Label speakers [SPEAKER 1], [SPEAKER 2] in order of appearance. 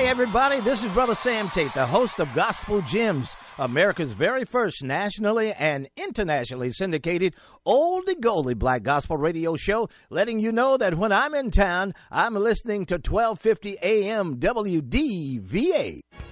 [SPEAKER 1] everybody. This is Brother Sam Tate, the host of Gospel Gems, America's very first nationally and internationally syndicated oldie-goldie black gospel radio show, letting you know that when I'm in town, I'm listening to 1250 AM WDVA.